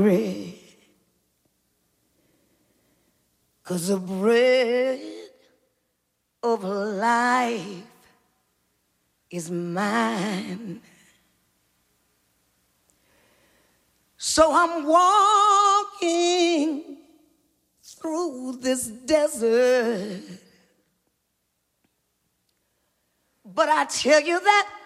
bread, 'cause the bread of life is mine. So I'm walking through this desert, but I tell you that